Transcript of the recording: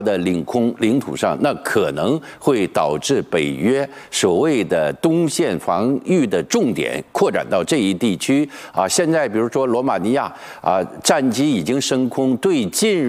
的领土上，那可能会导致北约所谓的东线防御的重点扩展到这一地区啊。现在比如说罗马尼亚啊，战机已经升空，对进